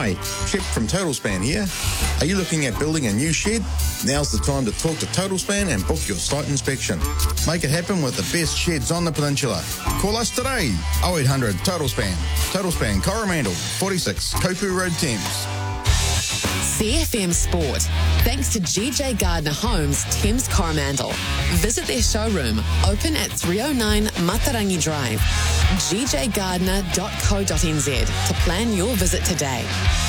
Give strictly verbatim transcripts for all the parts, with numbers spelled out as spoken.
Hi, Chip from TotalSpan here. Are you looking at building a new shed? Now's the time to talk to TotalSpan and book your site inspection. Make it happen with the best sheds on the peninsula. Call us today, oh eight hundred TotalSpan. TotalSpan Coromandel, forty-six Kopu Road, Thames. C F M Sport. Thanks to G J Gardner Homes, Thames Coromandel. Visit their showroom, open at three oh nine Matarangi Drive. g j gardner dot co dot n z to plan your visit today.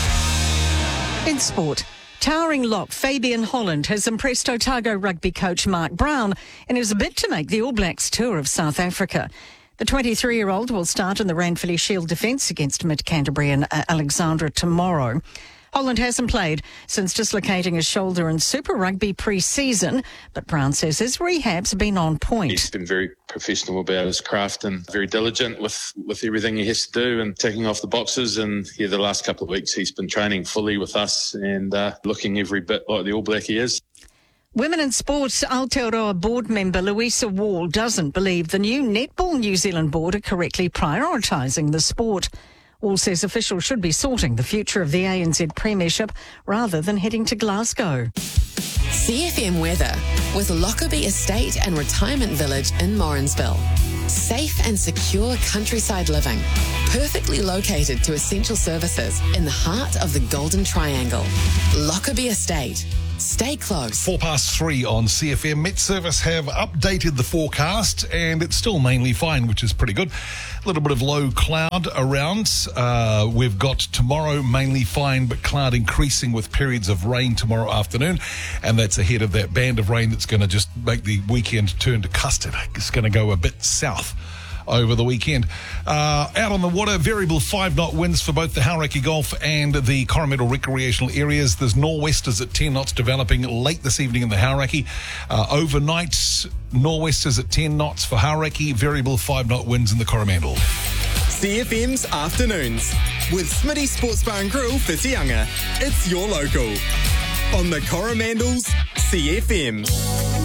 In sport, towering lock Fabian Holland has impressed Otago rugby coach Mark Brown in his bid to make the All Blacks tour of South Africa. The twenty-three-year-old will start in the Ranfurly Shield defence against Mid-Canterbury and uh, Alexandra tomorrow. Holland hasn't played since dislocating his shoulder in Super Rugby pre-season, but Brown says his rehab's been on point. He's been very professional about his craft and very diligent with, with everything he has to do and ticking off the boxes. And yeah, the last couple of weeks he's been training fully with us and uh, looking every bit like the All Black he is. Women in Sports Aotearoa board member Louisa Wall doesn't believe the new Netball New Zealand board are correctly prioritising the sport. Wall says officials should be sorting the future of the A N Z Premiership rather than heading to Glasgow. C F M weather with Lockerbie Estate and Retirement Village in Morrinsville. Safe and secure countryside living, perfectly located to essential services in the heart of the Golden Triangle. Lockerbie Estate. Stay close. Four past three on C F M. Met Service have updated the forecast and it's still mainly fine, which is pretty good. A little bit of low cloud around. Uh, we've got tomorrow mainly fine, but cloud increasing with periods of rain tomorrow afternoon. And that's ahead of that band of rain that's going to just make the weekend turn to custard. It's going to go a bit south over the weekend. Uh, out on the water, variable five-knot winds for both the Hauraki Gulf and the Coromandel recreational areas. There's nor'westers at ten knots developing late this evening in the Hauraki. Uh, overnight, nor'westers at ten knots for Hauraki, variable five-knot winds in the Coromandel. C F M's Afternoons with Smitty Sports Bar and Grill for Te Anga. It's your local. On the Coromandel's C F M.